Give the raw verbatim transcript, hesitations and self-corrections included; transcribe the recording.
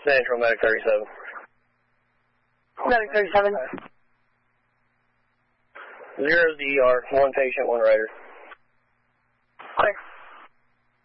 Central, Medic thirty-seven. Medic thirty-seven. Zero D R, one patient, one rider. Clear.